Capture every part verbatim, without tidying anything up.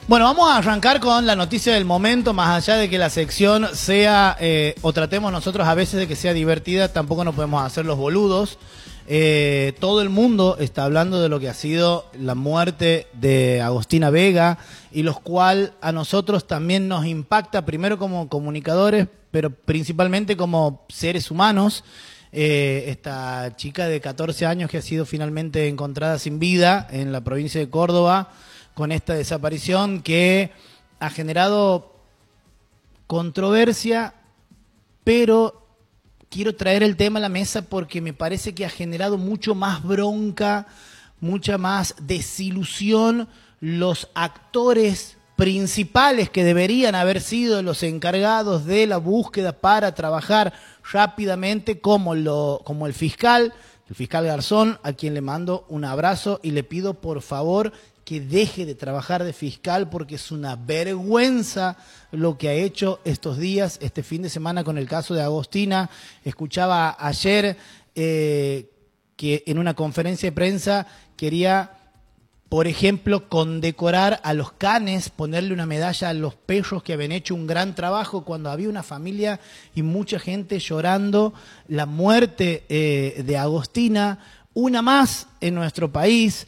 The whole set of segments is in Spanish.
Bueno, vamos a arrancar con la noticia del momento, más allá de que la sección sea, eh, o tratemos nosotros a veces de que sea divertida, tampoco nos podemos hacer los boludos. Eh, todo el mundo está hablando de lo que ha sido la muerte de Agostina Vega, y lo cual a nosotros también nos impacta, primero como comunicadores, pero principalmente como seres humanos. Eh, esta chica de catorce años que ha sido finalmente encontrada sin vida en la provincia de Córdoba, con esta desaparición que ha generado controversia, pero quiero traer el tema a la mesa porque me parece que ha generado mucho más bronca, mucha más desilusión los actores principales que deberían haber sido los encargados de la búsqueda para trabajar rápidamente, como, lo, como el fiscal, el fiscal Garzón, a quien le mando un abrazo y le pido por favor que deje de trabajar de fiscal porque es una vergüenza lo que ha hecho estos días, este fin de semana con el caso de Agostina. Escuchaba ayer eh, que en una conferencia de prensa quería, por ejemplo, condecorar a los canes, ponerle una medalla a los perros que habían hecho un gran trabajo, cuando había una familia y mucha gente llorando la muerte eh, de Agostina, una más en nuestro país.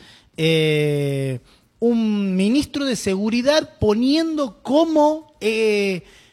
Eh, un ministro de Seguridad poniendo como eh,